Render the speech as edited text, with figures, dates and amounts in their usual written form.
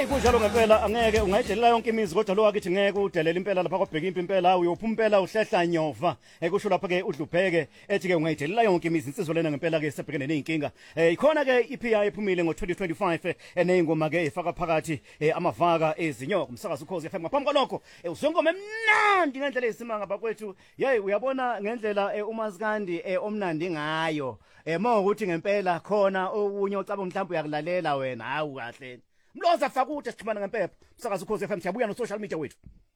Hey kunjalo ngempela angeke ungayidelela yonke imizi kodwa lo wakithi ngeke udelela impela lapha kwabheka impela uyopha impela uhlehla nyova ekusho lapha ke udlupheke ethi ke ungayidelela yonke imizi insizwa lena ngempela ke sebhekene nezinkinga ikhona ke iPI ephumile ngo2025 eneyingoma ke efaka phakathi amavaka ezinyoko umsakazo ukhozi FM ngaphambi kwalokho uzongoma emnandi ngendlela esimanga bakwethu hey uyabona ngendlela uMaskandi omnandi ngayo ukuthi ngempela khona okunye ocaba mhlawumbe uyakulalela wena hawu kahle Mloza fakuthi sixhumana ngempepha umsakazo ukhozi FM siyabuya no social media wethu